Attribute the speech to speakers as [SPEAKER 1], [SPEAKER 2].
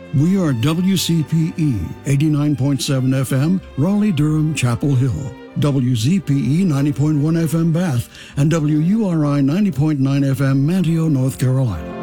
[SPEAKER 1] We are WCPE 89.7 FM, Raleigh-Durham, Chapel Hill, WZPE 90.1 FM, Bath, and WURI 90.9 FM, Manteo, North Carolina.